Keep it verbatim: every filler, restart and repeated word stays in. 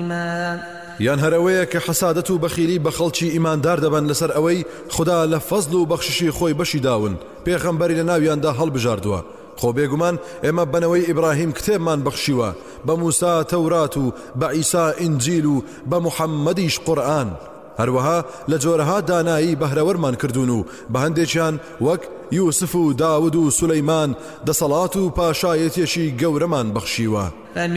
عظيما. یان هەرەوەیە کە حەسادەت و بەخیلی بە خەڵکی ئیماندار دەبن لەسەر ئەوەی خدا لە فەزل و بەخششی خۆی بەشی داون پێغەمبەری لە ناویاندا هەڵبژاردووە. خۆ بێگومان ئێمە بنەوەی ئیبراهیم کتێبمان بەخشیوە، بە موسا تەورات و بە عیسا ئینجیل و بە محەممەدیش قورئان. هەروەها لە جۆرەها دانایی بەهرەوەرمان کردوون و بە هەندێکیان وەک یوسف و داود و سولەیمان دەسەڵات و پاشایەتیەشی گەورەمان بەخشیوە.